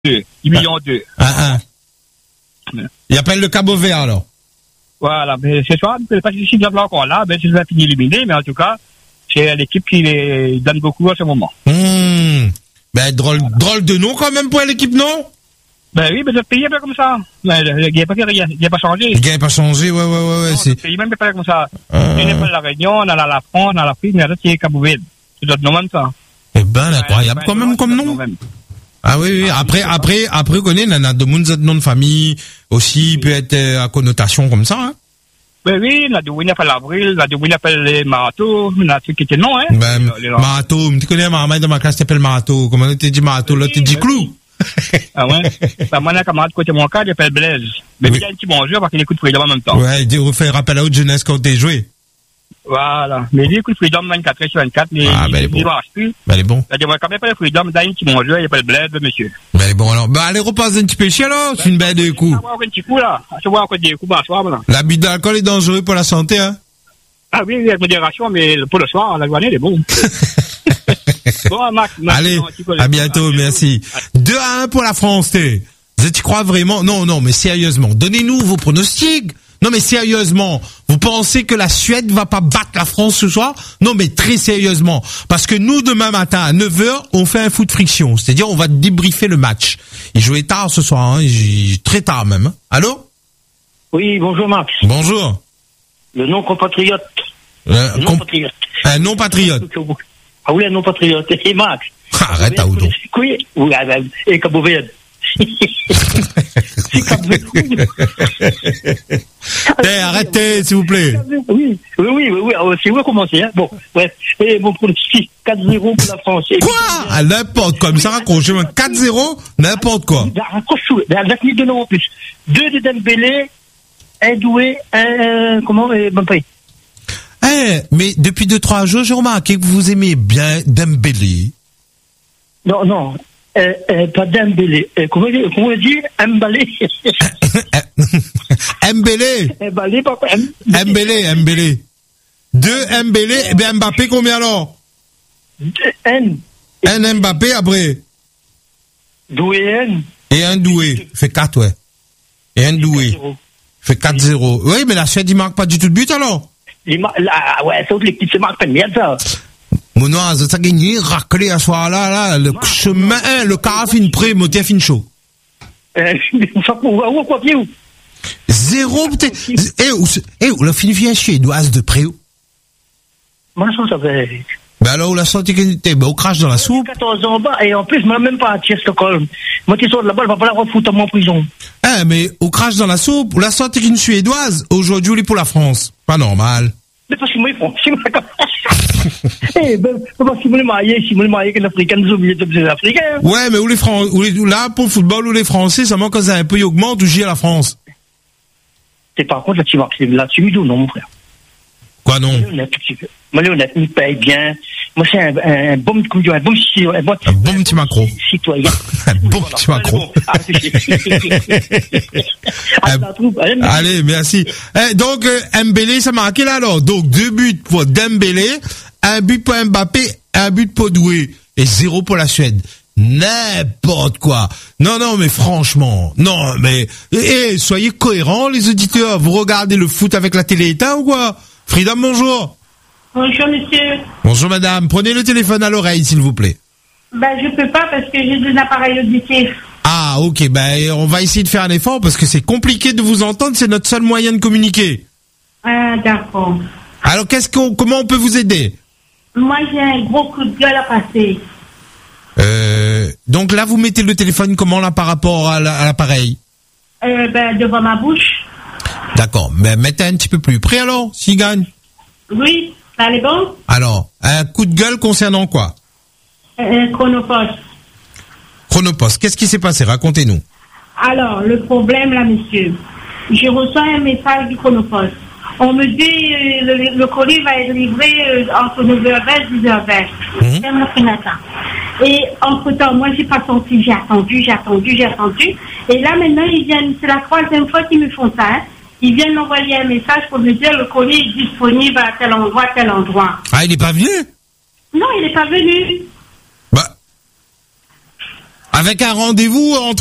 2. 10 millions 2. Il appelle le Cabo Vert, alors. Voilà, mais ce soir, je ne sais pas si je suis encore là, mais je vais finir éliminé, mais en tout cas, c'est l'équipe qui les donne beaucoup à ce moment. Ben, drôle de nom quand même pour l'équipe, non? Ben oui, mais le pays est pas comme ça. Mais le pays n'a pas changé. Le gars n'a pas changé, ouais. Non, le pays même n'est pas comme ça. Il n'est pas la Réunion, on a la France, on a l'Afrique, mais là, c'est Cabo Vert. C'est d'autres noms même ça. Eh ben, incroyable quand même comme nom. Ah oui. Après, on connaît, on a de nom de famille aussi, peut être à connotation comme ça, hein. Ben oui, on a de Winnie appelle l'Avril, on a de Winnie appelle les Marato, on a tout qui était non, hein. Ben, Marato, tu connais ma maman dans ma classe t'appelle Marato. Comment tu dis Marato, là, tu dis Clou. Ah ouais? Ben, moi, un camarade côté mon cas, il appelle Blaise. Mais il y a un petit bonjour parce qu'il écoute Freedom en même temps. Ouais, il refait rappel à haute jeunesse quand t'es joué. Voilà. Mais il écoute Freedom 24 sur 24, mais il marche plus. Ben, elle est bon. C'est-à-dire, quand il appelle Freedom, il a un petit bonjour, il appelle Blaise, monsieur. Ben, elle est bon, alors. Ben, allez, repasse un petit péché, alors. C'est une belle de coups. On va avoir un petit coup, là. On va avoir encore des coups, soir, là. L'abus d'alcool est dangereux pour la santé, hein. Ah oui, avec modération, mais pour le soir, la journée, elle est bon. Bon, Max, allez, à bientôt, merci. 2-1 pour la France, vous y croyez vraiment? Non, mais sérieusement, donnez-nous vos pronostics. Non, mais sérieusement, vous pensez que la Suède va pas battre la France ce soir? Non, mais très sérieusement. Parce que nous, demain matin, à 9h, on fait un foot friction. C'est-à-dire, on va débriefer le match. Il jouait tard ce soir, hein, très tard même. Hein. Allô? Oui, bonjour Max. Bonjour. Le non-compatriote. Un non-patriote. Ah oui, un non-patriote. Et Max. Arrête, Aoudon. Oui, et Cabo Verde. C'est Cabo Verde. Arrêtez, s'il vous plaît. Oui. C'est où commencer, hein. Bon, ouais. Et mon pronostic, 4-0 pour la France. Quoi? N'importe quoi. Mais ça raccroche. 4-0, n'importe quoi. Raccroche-tout. Avec 2 noms en plus. 2 de Dembélé, un Doué, Mbappé. Mais depuis 2-3 jours, j'ai remarqué que vous aimez bien Dembélé. Non. Pas Dembélé. Comment on dit? Mbélé. Mbélé. Mbélé, pas quoi? Mbélé. 2 Mbélé, et bien Mbappé combien alors? N. Un Mbappé après. Doué N. Et un Doué. Fait 4, ouais. Et un Doué. Fait 4-0. Oui, mais la Suède, il marque pas du tout de but alors? Ouais, c'est autre les petites se marquent pas de merde, ça. Monoise, ça gagné, raclé à ce soir-là, le chemin, le carafine près, motif chaud. Où, quoi, pied où? 0, peut-être. Où la fille suédoise de près où? Moi, ça fait. Ben alors, la sortie que t'es, au crash dans la soupe. 14 ans en bas, et en plus, moi, même pas à Stockholm. Moi, qui sors de là-bas, je vais pas la refoutre à moi en prison. Mais au crash dans la soupe, la sortie qu'une suédoise, aujourd'hui, il est pour la France. Pas normal. Mais parce que moi, ils font. Parce que si vous mariez qu'un Africain, nous oubliez de les Africains. Ouais, mais là, pour le football, où les Français, ça manque quand ça un peu augmente, ou j'y à la France. C'est par contre, là-dessus, non, mon frère. Quoi, non? Honnête, il paye bien. Moi, c'est un bon petit macro. Citoyen. Un bon petit macro. Allez, merci. Donc, Mbélé, ça marqué là, alors. Donc, 2 buts pour Dembélé, 1 but pour Mbappé, 1 but pour Doué, et 0 pour la Suède. N'importe quoi. Non, mais franchement. Non, mais, soyez cohérents, les auditeurs. Vous regardez le foot avec la télé éteinte ou quoi? Freedom, bonjour. Bonjour, monsieur. Bonjour, madame. Prenez le téléphone à l'oreille, s'il vous plaît. Je peux pas parce que j'ai des appareils auditifs. Ah, ok. On va essayer de faire un effort parce que c'est compliqué de vous entendre. C'est notre seul moyen de communiquer. Ah, d'accord. Alors, comment on peut vous aider? Moi, j'ai un gros coup de gueule à passer. Donc là, vous mettez le téléphone comment, là, par rapport à l'appareil? Devant ma bouche. D'accord. Mais mettez un petit peu plus près, alors, s'il gagne. Oui, ça allait bon? Alors, un coup de gueule concernant quoi? Chronopost. Chronopost, qu'est-ce qui s'est passé? Racontez-nous. Alors, le problème là, monsieur, je reçois un message du Chronopost. On me dit le colis va être livré entre 9h20 et 10h20. C'est notre matin. Et entre-temps, moi, j'ai pas senti, j'ai attendu. Et là, maintenant, ils viennent, c'est la 3e fois qu'ils me font ça, hein. Ils viennent m'envoyer un message pour me dire le colis est disponible à tel endroit. Ah, il n'est pas venu? Non, il n'est pas venu. Avec un rendez-vous entre